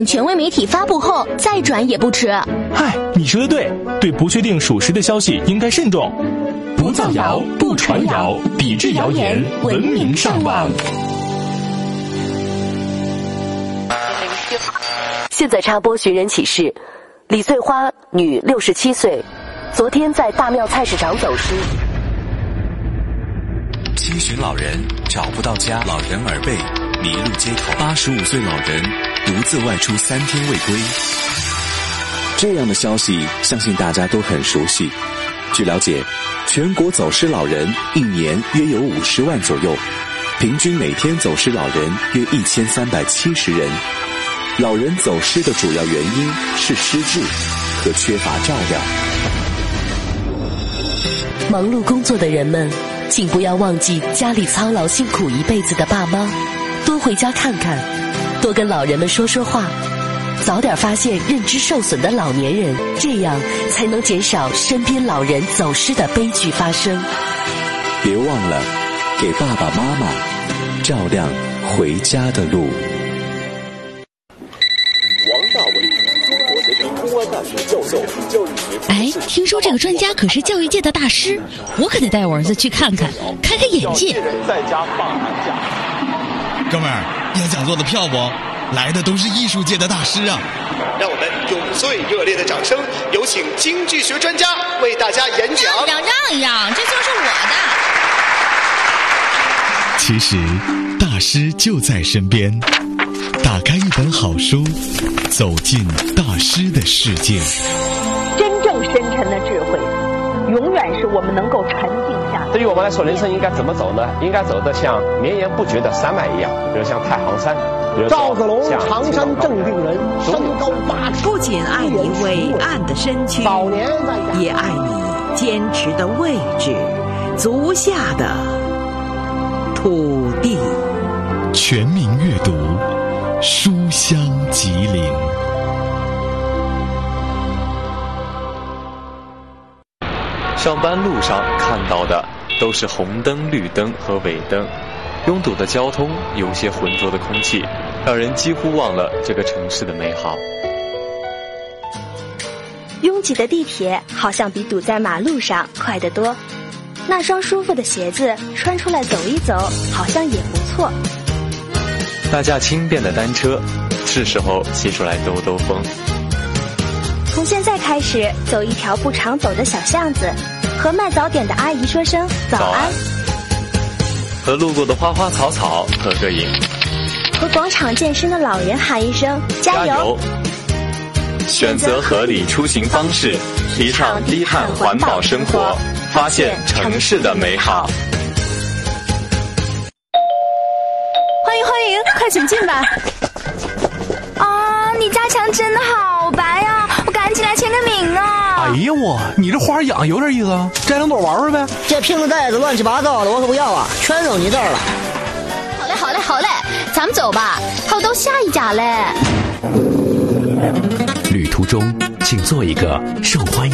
权威媒体发布后再转也不迟。 嗨，你说的对，对不确定属实的消息应该慎重，不造谣，不传谣，抵制谣言，文明上网。 现在插播寻人启事：李翠花，女，67岁，昨天在大庙菜市场走失。 7旬老人找不到家，老人耳背，迷路街头。85岁老人独自外出3天未归。这样的消息，相信大家都很熟悉。据了解，全国走失老人一年约有50万左右，平均每天走失老人约1370人。老人走失的主要原因是失智和缺乏照料。 忙碌工作的人们，请不要忘记家里操劳辛苦一辈子的爸妈，多回家看看，多跟老人们说说话，早点发现认知受损的老年人，这样才能减少身边老人走失的悲剧发生。 别忘了给爸爸妈妈照亮回家的路。 哎，听说这个专家可是教育界的大师，我可得带我儿子去看看，开开眼界。 哥们儿，要讲座的票不？来的都是艺术界的大师啊！ 让我们用最热烈的掌声，有请京剧学专家为大家演讲。 让一让，这就是我的。 其实，大师就在身边。打开一本好书，走进大师的世界。 真正深沉的智慧，永远是我们能够沉静下来。 对于我们来说，人生应该怎么走呢？应该走得像绵延不绝的山脉一样，比如像太行山。 赵子龙，常山正定人，身高80。 不仅爱你伟岸的身躯， 早年也爱你坚持的位置，足下的土地。 全民阅读，书香吉林。 上班路上看到的都是红灯、绿灯和尾灯，拥堵的交通，有些浑浊的空气，让人几乎忘了这个城市的美好。 拥挤的地铁好像比堵在马路上快得多，那双舒服的鞋子穿出来走一走，好像也不错。 大架轻便的单车，是时候骑出来兜兜风。 从现在开始，走一条不常走的小巷子，和卖早点的阿姨说声早安， 和路过的花花草草合个影， 和广场健身的老人喊一声加油。 选择合理出行方式，提倡低碳环保生活，发现城市的美好。 欢迎，快请进吧。 啊，你家墙真的好白啊，我赶紧来签个名啊。 哎呀你这花养有点意思啊，摘两朵玩玩呗。 这瓶子袋子乱七八糟的，我可不要啊，全扔你这儿了。 好嘞，咱们走吧，还有到下一家嘞。 旅途中，请做一个受欢迎